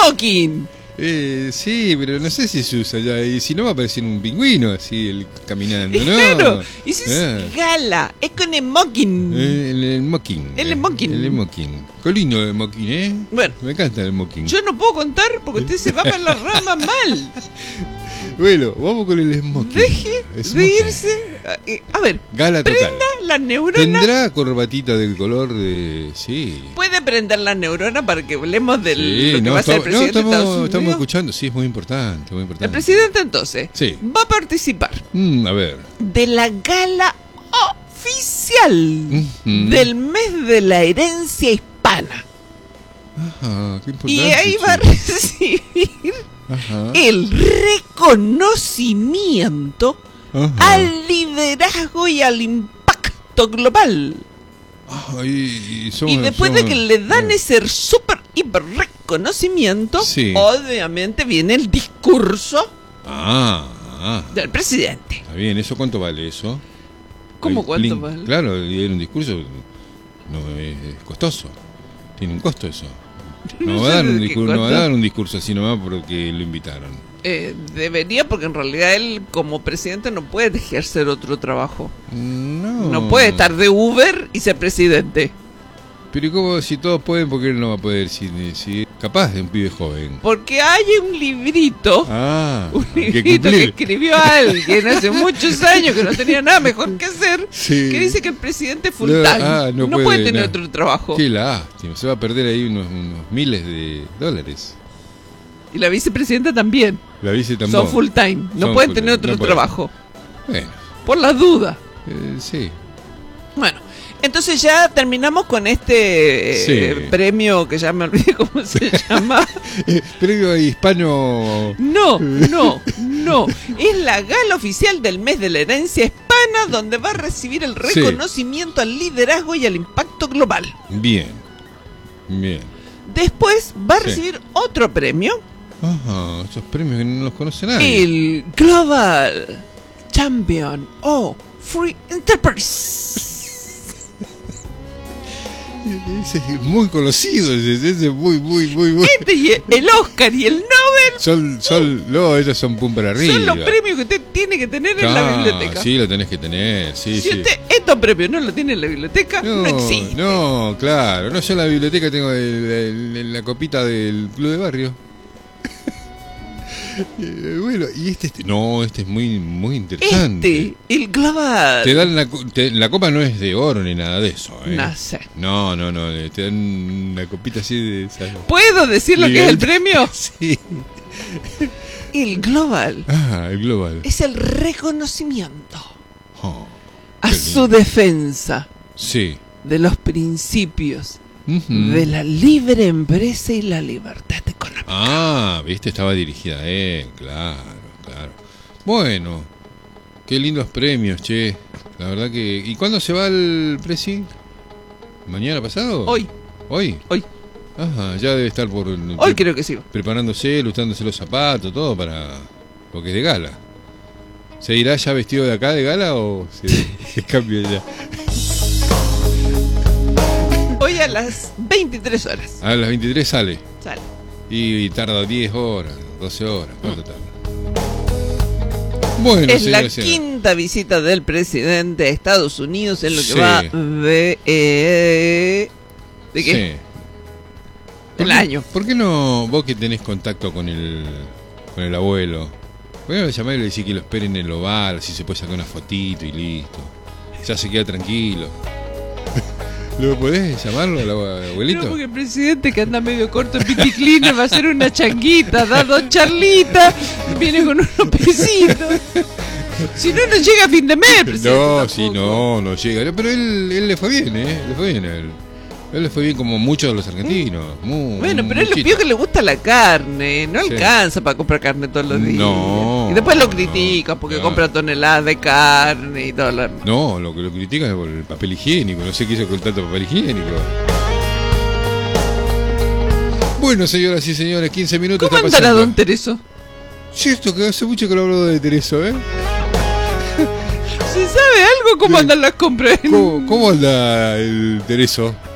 smoking. Sí, pero no sé si se usa ya. Y si no va a parecer un pingüino así caminando, ¿no? Claro, y si es gala, es con smoking. El smoking. El smoking. El smoking. Qué lindo el smoking, ¿eh? Bueno, me encanta el smoking. Yo no puedo contar porque usted se va para la rama mal. Bueno, vamos con el smoking. Deje de irse. A ver, gala prenda total. la neurona. ¿Tendrá corbatita del color de...? Sí. Puede prender la neurona para que hablemos de lo que va a ser el presidente presidente de Estados Unidos. Estamos escuchando, sí, es muy importante, muy importante. El presidente entonces va a participar a ver. de la gala oficial del mes de la herencia hispana. Ajá, qué importante. Y ahí va a recibir el reconocimiento al liderazgo y al impacto global. Y después de que le dan ese súper hiper reconocimiento, obviamente viene el discurso del presidente. Está bien, ¿eso cuánto vale eso? ¿Cómo cuánto vale? Claro, leer un discurso no es costoso. Tiene un costo eso. No va a dar un discurso así nomás porque lo invitaron. Debería, porque en realidad él como presidente no puede ejercer otro trabajo. No puede estar de Uber y ser presidente. Pero ¿cómo si todos pueden? ¿Por qué él no va a poder? Si capaz de un pibe joven. Porque hay un librito. Que escribió alguien hace muchos años que no tenía nada mejor que hacer. Que dice que el presidente es full time. No puede tener otro trabajo. Qué lástima. Se va a perder ahí unos miles de dólares. Y la vicepresidenta también. La vice también. Son full time. No pueden tener otro trabajo. Bueno. Por la duda. Sí. Bueno. Entonces ya terminamos con este premio que ya me olvidé cómo se llama. Premio hispano. No. Es la gala oficial del mes de la herencia hispana, donde va a recibir el reconocimiento al liderazgo y al impacto global. Bien. Después va a recibir otro premio. Esos premios que no los conoce nadie. El Global Champion of Free Enterprise. Ese es muy conocido, ese es muy. El Oscar y el Nobel ellos son pum para arriba. Son los premios que usted tiene que tener en la biblioteca. Sí, lo tenés que tener. Si usted estos premios no los tiene en la biblioteca, no existe. No, claro. No, yo en la biblioteca tengo la copita del club de barrio. Bueno, y este es muy interesante. El global. Te dan la copa no es de oro ni nada de eso, No sé. No, te dan una copita así de esa. ¿Puedo decir lo que es el premio? Sí. El global. El global. Es el reconocimiento a su defensa. Sí. De los principios de la libre empresa y la libertad económica. Viste, estaba dirigida a él, claro. Bueno, qué lindos premios, che. La verdad que... ¿Y cuándo se va el presi? ¿Mañana pasado? Hoy. Ya debe estar hoy creo que sí. Preparándose, lustrándose los zapatos, todo para... Porque es de gala. ¿Se irá ya vestido de acá de gala o se cambia ya? Hoy a las 23 horas. A las 23 sale. Sale. Y tarda 10 horas, 12 horas. ¿Cuánto tarda? Bueno, es la quinta visita del presidente a Estados Unidos en lo que va de ¿qué? El año. ¿Por qué no, vos que tenés contacto con el abuelo, por qué no le llamás y le decís que lo esperen en el oval, así se puede sacar una fotito y listo? Ya se queda tranquilo. ¿Lo podés llamarlo al abuelito? No, porque el presidente que anda medio corto en piticlines va a hacer una changuita, da 2 charlitas, viene con unos pesitos. Si no llega a fin de mes, presidente. No llega. Pero él le fue bien, le fue bien a él. Él le fue bien como muchos de los argentinos. Bueno, pero él le pidió que le gusta la carne. No alcanza para comprar carne todos los días. No. Y después lo critica porque compra toneladas de carne y todo lo demás. No, lo que lo critican es por el papel higiénico. No sé qué hizo con tanto papel higiénico. Bueno, señoras y señores, 15 minutos. ¿Cómo andará don Tereso? Cierto que hace mucho que no hablo de Tereso, ¿Se sabe algo? ¿Cómo andan las compras? ¿Cómo anda el Tereso?